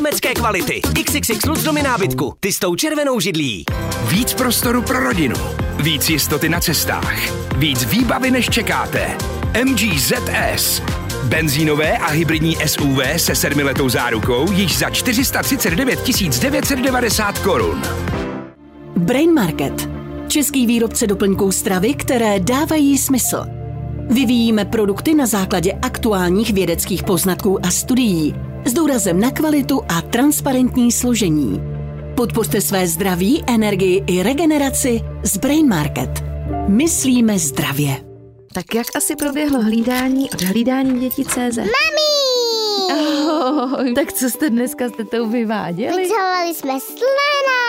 německé kvality. XXX Lutz Domy nábytku. Ty s tou červenou židlí. Víc prostoru pro rodinu. Víc jistoty na cestách. Víc výbavy, než čekáte. MG ZS. Benzínové a hybridní SUV se 7letou zárukou již za 439 990 korun. Brain Market. Český výrobce doplňků stravy, které dávají smysl. Vyvíjíme produkty na základě aktuálních vědeckých poznatků a studií s důrazem na kvalitu a transparentní složení. Podpořte své zdraví, energii i regeneraci s Brain Market. Myslíme zdravě. Tak jak asi proběhlo hlídání od hlídání dětí.cz? Mami! Tak co jste dneska s tetou vyváděli? Vytahovali jsme slena.